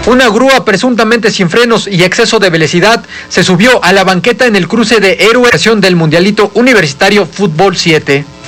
Una grúa presuntamente sin frenos y exceso de velocidad se subió a la banqueta en el cruce de Héroe del Mundialito Universitario Fútbol 7.